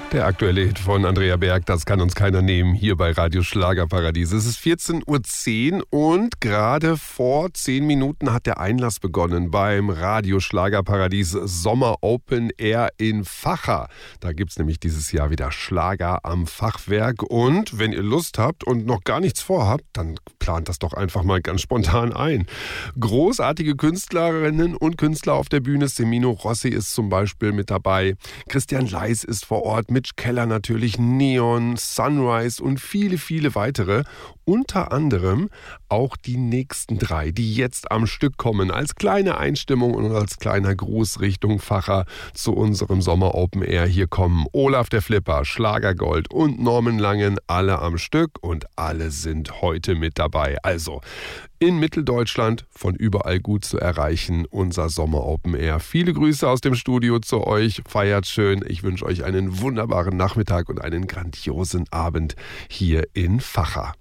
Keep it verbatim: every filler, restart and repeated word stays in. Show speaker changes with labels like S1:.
S1: Der aktuelle Hit von Andrea Berg, das kann uns keiner nehmen, hier bei Radio Schlagerparadies. Es ist vierzehn Uhr zehn und gerade vor zehn Minuten hat der Einlass begonnen beim Radio Schlagerparadies Sommer Open Air in Vacha. Da gibt's nämlich dieses Jahr wieder Schlager am Fachwerk. Und wenn ihr Lust habt und noch gar nichts vorhabt, dann plant das doch einfach mal ganz spontan ein. Großartige Künstlerinnen und Künstler auf der Bühne. Semino Rossi ist zum Beispiel mit dabei. Christian Leis ist vor Ort. Mitch Keller natürlich, Neon, Sunrise und viele, viele weitere. Unter anderem auch die nächsten drei, die jetzt am Stück kommen. Als kleine Einstimmung und als kleiner Gruß Richtung Vacha zu unserem Sommer Open Air. Hier kommen Olaf der Flipper, Schlagergold und Norman Langen, alle am Stück und alle sind heute mit dabei. Also in Mitteldeutschland von überall gut zu erreichen, unser Sommer Open Air. Viele Grüße aus dem Studio zu euch, feiert schön. Ich wünsche euch einen wunderbaren Nachmittag und einen grandiosen Abend hier in Vacha.